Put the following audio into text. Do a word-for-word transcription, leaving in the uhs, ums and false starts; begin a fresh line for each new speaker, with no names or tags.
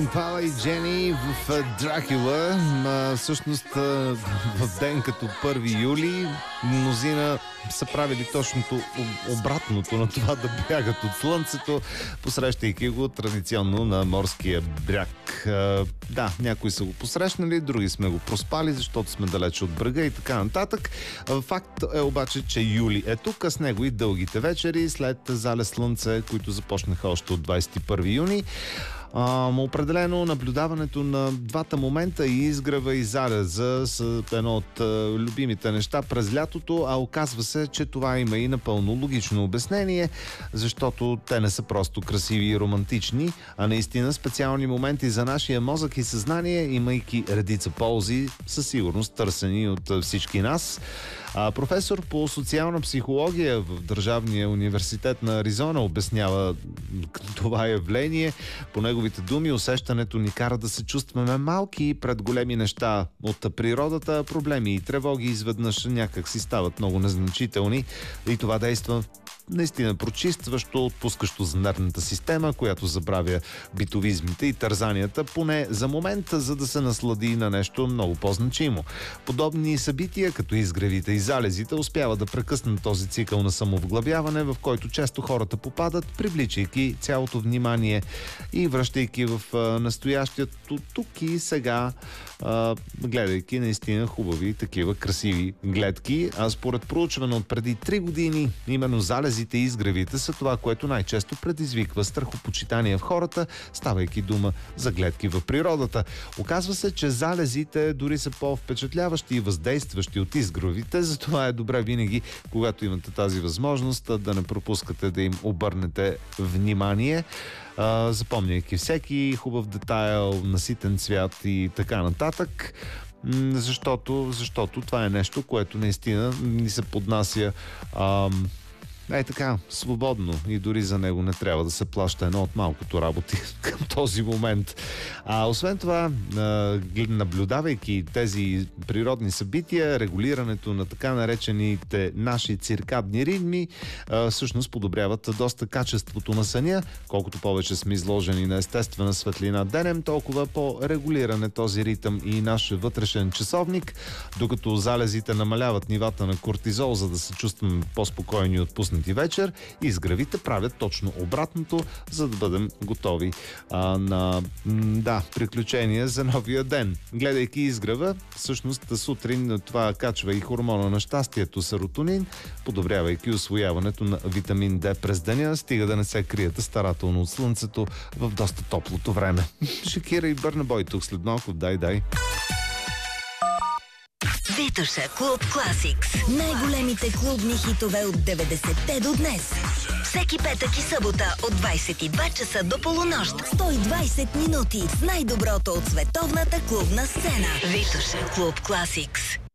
Импала и Джени в Дракула. А, всъщност в ден като първи юли мнозина са правили точното обратното на това, да бягат от слънцето, посрещайки го традиционно на морския бряг. А, да, някои са го посрещнали, други сме го проспали, защото сме далече от брега и така нататък. Факт е обаче, че юли е тук, а с него и дългите вечери след залез слънце, които започнаха още от двадесет и първи юни. А, определено наблюдаването на двата момента, и изгрева и залеза, са едно от а, любимите неща през лятото, а оказва се, че това има и напълно логично обяснение, защото те не са просто красиви и романтични, а наистина специални моменти за нашия мозък и съзнание, имайки редица ползи, със сигурност търсени от всички нас. А, професор по социална психология в Държавния университет на Аризона обяснява това явление. По неговите думи, усещането ни кара да се чувстваме малки пред големи неща от природата, проблеми и тревоги изведнъж някак си стават много незначителни и това действа наистина прочистващо, отпускащо за нервната система, която забравя битовизмите и тързанията, поне за момента, за да се наслади на нещо много по-значимо. Подобни събития, като изгревите и залезите, успяват да прекъснат този цикъл на самовглъбяване, в който често хората попадат, привличайки цялото внимание и връщайки в настоящето тук и сега, а, гледайки наистина хубави такива красиви гледки. А според проучване от преди три години, именно залезите и изгревите са това, което най-често предизвиква страхопочитание в хората, ставайки дума за гледки в природата. Оказва се, че залезите дори са по-впечатляващи и въздействащи от изгревите, затова е добре винаги, когато имате тази възможност, да не пропускате да им обърнете внимание, запомняйки всеки хубав детайл, наситен цвят и така нататък. Защото, защото това е нещо, което наистина ни се поднася ам, Ей така, свободно, и дори за него не трябва да се плаща, едно от малкото работи към този момент. А освен това, наблюдавайки тези природни събития, регулирането на така наречените наши циркадни ритми всъщност подобряват доста качеството на съня. Колкото повече сме изложени на естествена светлина денем, толкова по-регулиран е този ритъм и наш вътрешен часовник, докато залезите намаляват нивата на кортизол, за да се чувстваме по-спокойни от пуснати вечер, изгревите правят точно обратното, за да бъдем готови а, на да, приключения за новия ден. Гледайки изгрева, всъщност сутрин това качва и хормона на щастието серотонин, подобрявайки усвояването на витамин Д през деня, стига да не се криете старателно от слънцето в доста топлото време. Шакира и Бърна Бой тук след малко. Дай, дай!
Витоша Клуб Класикс. Най-големите клубни хитове от деветдесетте до днес. Всеки петък и събота от двадесет и два часа до полунощ. сто и двадесет минути с най-доброто от световната клубна сцена. Витоша Клуб Класикс.